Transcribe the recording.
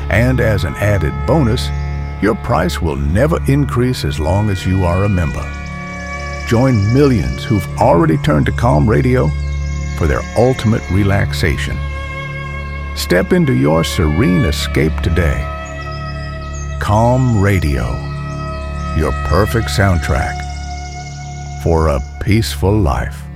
And as an added bonus, your price will never increase as long as you are a member. Join millions who've already turned to Calm Radio for their ultimate relaxation. Step into your serene escape today. Calm Radio, your perfect soundtrack for a peaceful life.